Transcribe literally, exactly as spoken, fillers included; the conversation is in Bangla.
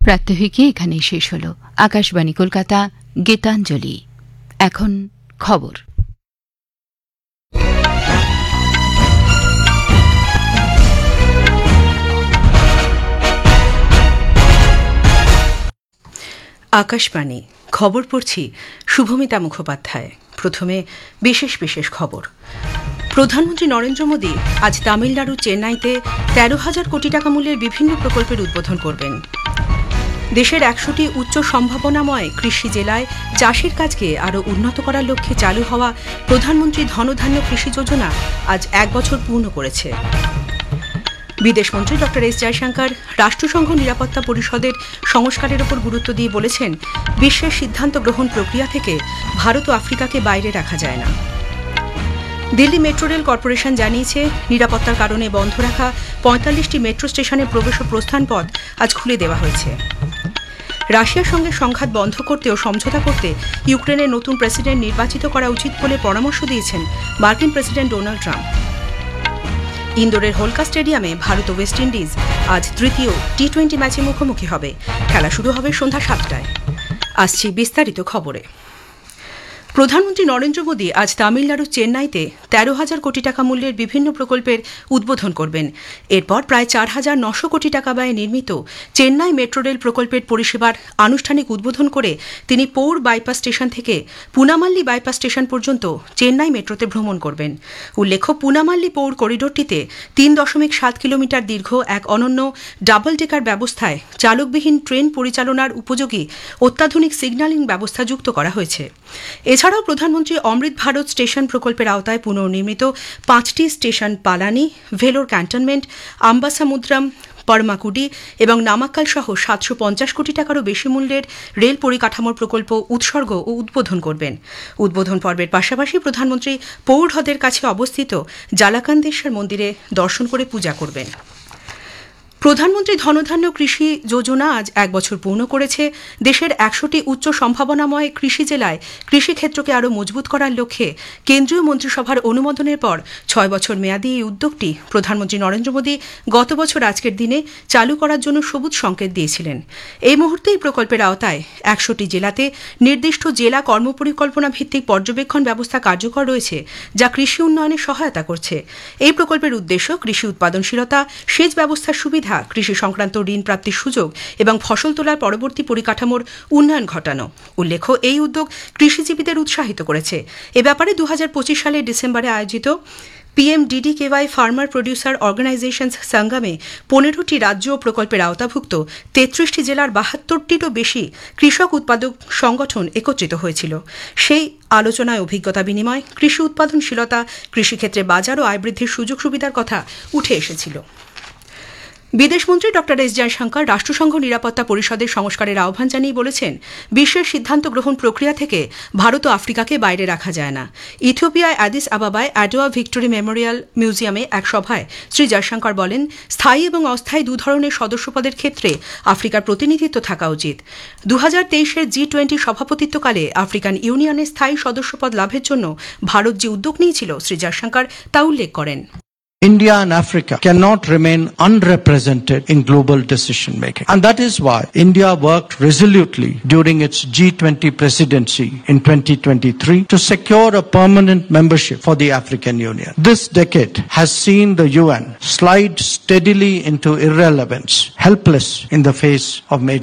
প্রাত্যহিকে এখানেই শেষ হল। আকাশবাণী কলকাতা, গীতাঞ্জলি। এখন খবর। আকাশবাণী খবর পড়ছি শুভমিতা মুখোপাধ্যায়। প্রথমে বিশেষ বিশেষ খবর। প্রধানমন্ত্রী নরেন্দ্র মোদী আজ তামিলনাড়ুর চেন্নাইতে তেরো হাজার কোটি টাকা মূল্যের বিভিন্ন প্রকল্পের উদ্বোধন করবেন। দেশের একশোটি উচ্চ সম্ভাবনাময় কৃষি জেলায় চাষের কাজকে আরও উন্নত করার লক্ষ্যে চালু হওয়া প্রধানমন্ত্রী ধনধান্য কৃষি যোজনা আজ এক বছর পূর্ণ করেছে। বিদেশমন্ত্রী ড এস জয়শঙ্কর রাষ্ট্রসংঘ নিরাপত্তা পরিষদের সংস্কারের ওপর গুরুত্ব দিয়ে বলেছেন, বিশ্বের সিদ্ধান্ত গ্রহণ প্রক্রিয়া থেকে ভারত ও আফ্রিকাকে বাইরে রাখা যায় না। দিল্লি মেট্রো রেল কর্পোরেশন জানিয়েছে, নিরাপত্তার কারণে বন্ধ রাখা পঁয়তাল্লিশটি মেট্রো স্টেশনের প্রবেশ ও প্রস্থান পথ আজ খুলে দেওয়া হয়েছে। রাশিয়ার সঙ্গে সংঘাত বন্ধ করতে ও সমঝোতা করতে ইউক্রেনের নতুন প্রেসিডেন্ট নির্বাচিত করা উচিত বলে পরামর্শ দিয়েছেন মার্কিন প্রেসিডেন্ট ডোনাল্ড ট্রাম্প। ইন্দোরের হোলকা স্টেডিয়ামে ভারত ও ওয়েস্ট ইন্ডিজ আজ তৃতীয় টি টোয়েন্টি ম্যাচে মুখোমুখি হবে। খেলা শুরু হবে সন্ধ্যা সাতটায়। আসছি বিস্তারিত খবরে। প্রধানমন্ত্রী নরেন্দ্র মোদী আজ তামিলনাড়ুর চেন্নাইতে তেরো হাজার কোটি টাকা মূল্যের বিভিন্ন প্রকল্পের উদ্বোধন করবেন। এরপর প্রায় চার হাজার নশো কোটি টাকা ব্যয়ে নির্মিত চেন্নাই মেট্রো রেল প্রকল্পের পরিষেবার আনুষ্ঠানিক উদ্বোধন করে তিনি পৌর বাইপাস স্টেশন থেকে পুনামাল্লি বাইপাস স্টেশন পর্যন্ত চেন্নাই মেট্রোতে ভ্রমণ করবেন। উল্লেখ্য, পুনামাল্লি পৌর করিডোরটিতে তিন দশমিক সাত কিলোমিটার দীর্ঘ এক অনন্য ডাবল ডেকার ব্যবস্থায় চালকবিহীন ট্রেন পরিচালনার উপযোগী অত্যাধুনিক সিগন্যালিং ব্যবস্থা যুক্ত করা হয়েছে। এছাড়াও প্রধানমন্ত্রী অমৃত ভারত স্টেশন প্রকল্পের আওতায় পুনর্নির্মিত পাঁচটি স্টেশন পালানি, ভেলোর ক্যান্টনমেন্ট, আম্বাসামুদ্রাম, পরমাকুডি এবং নামাক্কাল সহ সাতশো পঞ্চাশ কোটি টাকারও বেশি মূল্যের রেল পরিকাঠামোর প্রকল্প উৎসর্গ ও উদ্বোধন করবেন। উদ্বোধন পর্বের পাশাপাশি প্রধানমন্ত্রী পৌর হ্রদের কাছে অবস্থিত জালাকান্দেশ্বর মন্দিরে দর্শন করে পূজা করবেন। প্রধানমন্ত্রী ধনধান্য কৃষি যোজনা আজ এক বছর পূর্ণ করেছে। দেশের একশোটি উচ্চ সম্ভাবনাময় কৃষি জেলায় কৃষিক্ষেত্রকে আরও মজবুত করার লক্ষ্যে কেন্দ্রীয় মন্ত্রিসভার অনুমোদনের পর ছয় বছর মেয়াদী এই উদ্যোগটি প্রধানমন্ত্রী নরেন্দ্র মোদী গত বছর আজকের দিনে চালু করার জন্য সবুজ সংকেত দিয়েছিলেন। এই মুহূর্তে এই প্রকল্পের আওতায় একশোটি জেলাতে নির্দিষ্ট জেলা কর্মপরিকল্পনা ভিত্তিক পর্যবেক্ষণ ব্যবস্থা কার্যকর রয়েছে, যা কৃষি উন্নয়নে সহায়তা করছে। এই প্রকল্পের উদ্দেশ্য কৃষি উৎপাদনশীলতা, সেচ ব্যবস্থার সুবিধা, কৃষি সংক্রান্ত ঋণ প্রাপ্তির সুযোগ এবং ফসল তোলার পরবর্তী পরিকাঠামোর উন্নয়ন ঘটানো। উল্লেখ্য, এই উদ্যোগ কৃষিজীবীদের উৎসাহিত করেছে। এ ব্যাপারে দু হাজার পঁচিশ সালের ডিসেম্বরে আয়োজিত পিএমডিডিকেওয়াই ফার্মার প্রডিউসার অর্গানাইজেশনস সঙ্গমে পনেরোটি রাজ্য ও প্রকল্পের আওতাভুক্ত তেত্রিশটি জেলার বাহাত্তরটিরও বেশি কৃষক উৎপাদক সংগঠন একত্রিত হয়েছিল। সেই আলোচনায় অভিজ্ঞতা বিনিময়, কৃষি উৎপাদনশীলতা, কৃষিক্ষেত্রে বাজার ও আয় বৃদ্ধির সুযোগ সুবিধার কথা উঠে এসেছিল। বিদেশমন্ত্রী ড এস জয়শঙ্কর রাষ্ট্রসংঘ নিরাপত্তা পরিষদের সংস্কারের আহ্বান জানিয়ে বলেছেন, বিশ্বের সিদ্ধান্ত গ্রহণ প্রক্রিয়া থেকে ভারত ও আফ্রিকাকে বাইরে রাখা যায় না। ইথিওপিয়ায় অ্যাদিস আবাবায় অ্যাডোয়া ভিক্টোরি মেমোরিয়াল মিউজিয়ামে এক সভায় শ্রী জয়শঙ্কর বলেন, স্থায়ী এবং অস্থায়ী দু ধরনের সদস্যপদের ক্ষেত্রে আফ্রিকার প্রতিনিধিত্ব থাকা উচিত। দু হাজার তেইশের জি টোয়েন্টি সভাপতিত্বকালে আফ্রিকান ইউনিয়নের স্থায়ী সদস্যপদ লাভের জন্য ভারত যে উদ্যোগ নিয়েছিল, শ্রী জয়শঙ্কর তা উল্লেখ করেন। India and Africa cannot remain unrepresented in global decision making. And that is why India worked resolutely during its G twenty presidency in twenty twenty-three to secure a permanent membership for the African Union. This decade has seen the U N slide steadily into irrelevance, helpless in the face of major